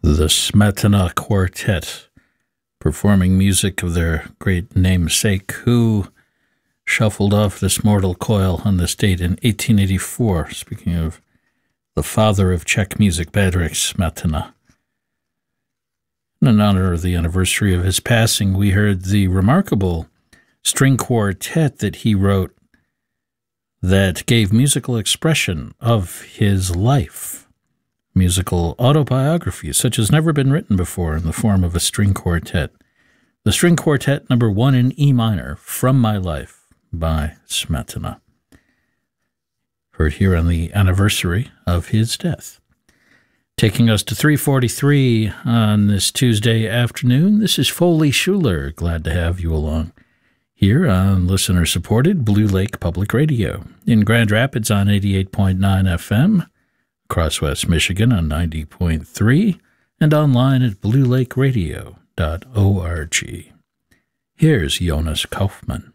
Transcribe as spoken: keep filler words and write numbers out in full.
The Smetana Quartet, performing music of their great namesake, who shuffled off this mortal coil on this date in eighteen eighty-four. Speaking of the father of Czech music, Bedřich Smetana. In honor of the anniversary of his passing, we heard the remarkable string quartet that he wrote that gave musical expression of his life. Musical autobiography, such as never been written before in the form of a string quartet. The String Quartet number one in E minor, From My Life, by Smetana. Heard here on the anniversary of his death. Taking us to three forty-three on this Tuesday afternoon, this is Foley Schuler. Glad to have you along here on listener-supported Blue Lake Public Radio. In Grand Rapids on eighty-eight point nine F M, across West Michigan on ninety point three, and online at blue lake radio dot org. Here's Jonas Kaufmann.